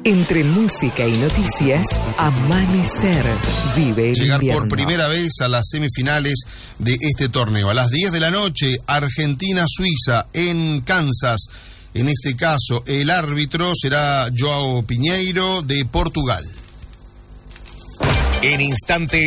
Entre música y noticias, Amanecer. Vive el Llegar invierno. por primera vez a las semifinales de este torneo. A las 10 de la noche, Argentina-Suiza en Kansas. En este caso, el árbitro será Joao Pinheiro de Portugal. En instantes